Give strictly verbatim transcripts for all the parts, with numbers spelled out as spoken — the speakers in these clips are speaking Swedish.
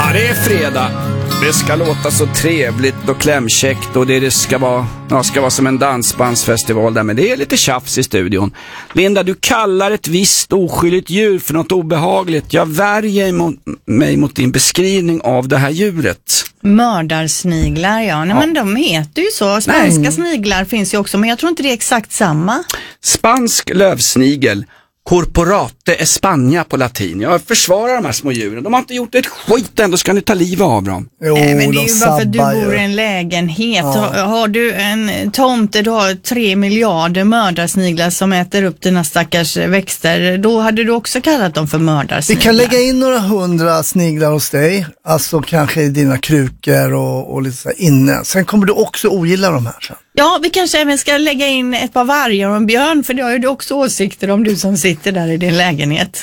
Ja, det är fredag. Det ska låta så trevligt och klämkäckt och det, det ska vara, ja, ska vara som en dansbandsfestival där, men det är lite tjafs i studion. Linda, du kallar ett visst oskyldigt djur för något obehagligt. Jag värjer mot, mig mot din beskrivning av det här djuret. Mördarsniglar, ja. Nej, ja. Men de heter ju så. Spanska Nej. sniglar finns ju också, men jag tror inte det är exakt samma. Spansk lövsnigel. Corporate España på latin. Jag försvarar de här små djuren. De har inte gjort ett skit, ändå ska ni ta livet av dem. Jo, äh, men det är ju bara för att du bor i en lägenhet. Ja. Har, har du en tomt där du har tre miljarder mördarsniglar som äter upp dina stackars växter, då hade du också kallat dem för mördarsniglar. Vi kan lägga in några hundra sniglar hos dig. Alltså kanske i dina krukor och, och lite så inne. Sen kommer du också ogilla de här sen. Ja, vi kanske även ska lägga in ett par vargar och en björn, för det har ju du också åsikter om, du som sitter där i din lägenhet.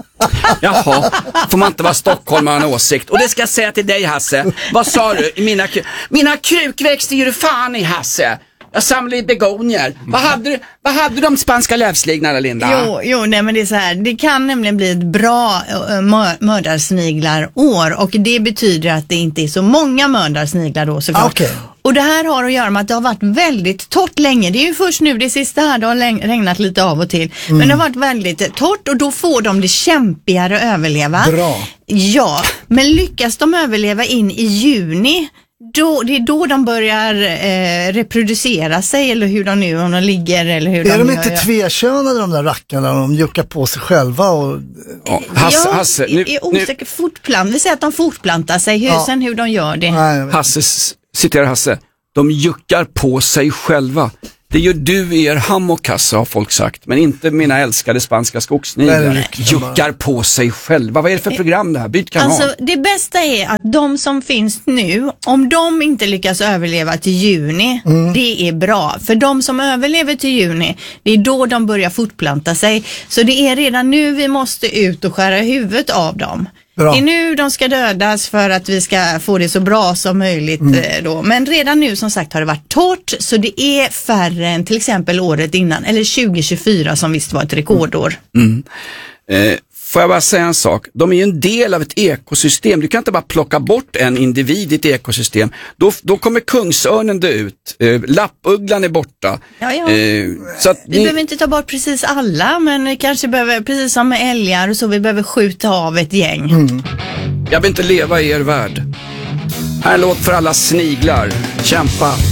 Jaha, får man inte vara Stockholm och ha en åsikt? Och det ska jag säga till dig, Hasse. Vad sa du? Mina, mina krukväxter gör du fan i, Hasse. Jag samlar i begonier. Vad hade du, vad hade de spanska lövsniglarna, Linda? Jo, jo nej, men det är så här. Det kan nämligen bli ett bra uh, mördarsniglar år, och det betyder att det inte är så många mördarsniglar då, såklart. Okay. Och det här har att göra med att det har varit väldigt torrt länge. Det är ju först nu det sista här, det har regnat lite av och till. Mm. Men det har varit väldigt torrt, och då får de det kämpigare att överleva. Bra. Ja, men lyckas de överleva in i juni, då, det är då de börjar eh, reproducera sig, eller hur de nu, om de ligger eller hur är de de gör. inte tvekönade, de där rackarna? De juckar på sig själva och... Ja, Hasse, Hasse, nu, är osäker, fortplant, vi säger att de fortplantar sig, hur, ja. Sen hur de gör det. Nej, Hasse, citerar Hasse, de juckar på sig själva. Det gör du i er hammockassa, har folk sagt. Men inte mina älskade spanska skogssniglar. Juckar på sig själva. Vad är det för program det här? Byt kanal. Alltså, det bästa är att de som finns nu, om de inte lyckas överleva till juni, mm. det är bra. För de som överlever till juni, det är då de börjar fortplanta sig. Så det är redan nu vi måste ut och skära huvudet av dem. Bra. Det är nu de ska dödas för att vi ska få det så bra som möjligt mm. då. Men redan nu, som sagt, har det varit torrt, så det är färre än till exempel året innan, eller tjugo tjugofyra som visst var ett rekordår. Mm. Eh, får jag bara säga en sak? De är ju en del av ett ekosystem. Du kan inte bara plocka bort en individ i ett ekosystem. Då, då kommer kungsörnen dö ut. Eh, lappugglan är borta. Ja, ja. Eh, så att vi ni... behöver inte ta bort precis alla, men vi kanske behöver, precis som med älgar och så, vi behöver skjuta av ett gäng. Mm. Jag vill inte leva i er värld. Här är en låt för alla sniglar. Kämpa!